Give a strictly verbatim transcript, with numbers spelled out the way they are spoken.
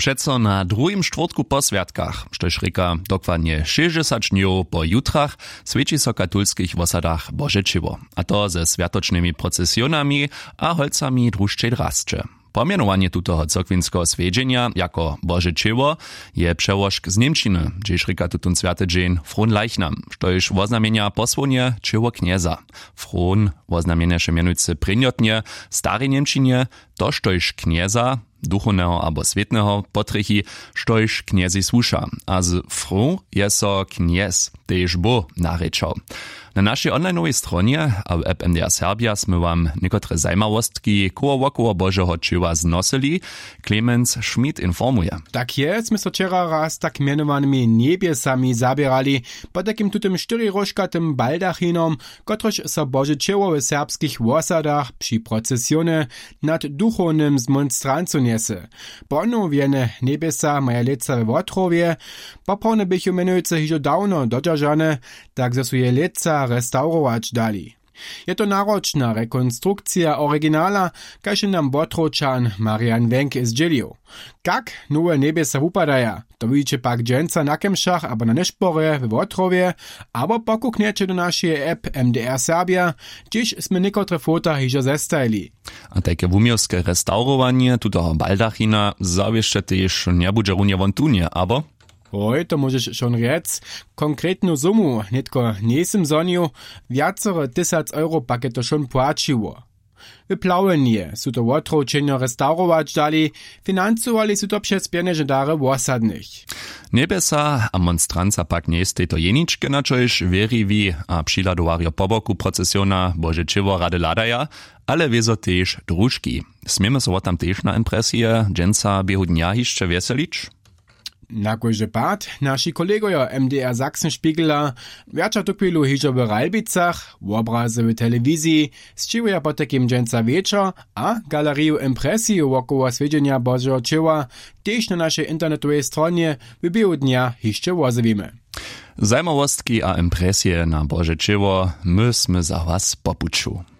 Přeco na drugim štvrtku po sviatkach, štož reka dokładnie šesťdesiat dňov po jutrach, svedčí so katolských wosadach Božečiwo. A to ze sviatočnymi procesionami a holcami družčej drasče. Pomienowanie tutoho cokwinskeho svedźenia jako Božečiwo je przełożk z Niemčiny, gdzież reka tutun swiaty dzień Fronleichnam, štož woznamienia posłonie čiwo knieza. Fron woznamienia się mianujcy prynjotnie, starej Niemčinie, to štož knieza, duchownego albo swietnego potrychi, štož kniezi słusza, a z fru je so kniez, tež bo narečał. Na naszej onlineowej stronie a w app M D R Serbia sme wam niekotre zajmawostki koło wokoło Bożego Čiwa znosili. Clemens Schmid informuje. Tak je, sme so wczera raz tak mianowanymi niebiesami zabierali, po takim tutym czteryrożkatym baldachinom, kotroż so Boże Čiwo w serbskich wosadach przy procesjonie nad duchownym zmonstrancu niese. Ponu wiene niebiesa maja leca w Wotrowie, poprawne bychu menujce hižo dawno dodržane, tak ze su je leca restaurować dali. Je to naročna rekonstrukcja oryginala, kaž nam Botročan Marian Wenk zdzielił. Kak nowe niebesa upadaja, to widzicie pak dżęca na Kemszach albo na Nešpore w Wotrowie, albo pokukniecie do naszej app M D R Serbia, gdzieś sme niekotre fota hižo zestajili. A takie wumiowskie restaurowanie tutoho baldachina zawieszcze też nie budże runie wontunie, aber... Oj, to możesz schon rec. Konkretnu sumu, netko nesem zonju, wiacore tysac euro paket to schon płaciło. W Plauenie su to Wotročenjo restaurować dali, financowali su to przez pieniądze dare wosadnych. Niebesa a monstranca pak nie jest to jeniczke, na čož weriwi a přiladowario po boku procesiona Bože Čiwo rady ladaja, ale wiezo też drużki. Smiemy so tam też na impresję dżęca biehu dnia hiszcze weselić? Na kojže pad, naši kolegojo M D R Sachsen-Spiegela wiacza to chwilu hižo w Ralbicach, w obrazy w telewizji, zčivuja po takim dżęca wieczor, a galeriju impresji wokoło svedźenia Božeho Čiwa też na naszej internetowej stronie w biehu dnia hišće wozywimy. Zajmowostki a impresje na Bože Čiwo my sme za was popuču.